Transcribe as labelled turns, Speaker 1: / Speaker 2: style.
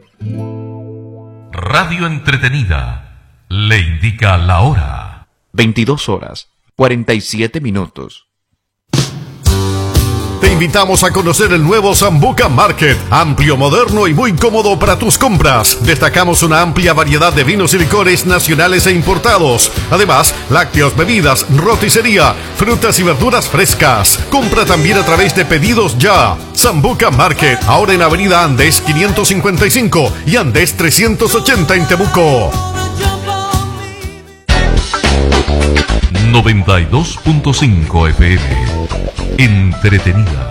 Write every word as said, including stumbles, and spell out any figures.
Speaker 1: Radio Entretenida le indica la hora.
Speaker 2: veintidós horas, cuarenta y siete minutos.
Speaker 3: Te invitamos a conocer el nuevo Sambuca Market, amplio, moderno y muy cómodo para tus compras. Destacamos una amplia variedad de vinos y licores nacionales e importados. Además, lácteos, bebidas, roticería, frutas y verduras frescas. Compra también a través de Pedidos Ya. Sambuca Market, ahora en Avenida Andes quinientos cincuenta y cinco y Andes trescientos ochenta en Temuco.
Speaker 1: noventa y dos punto cinco F M. Entretenida.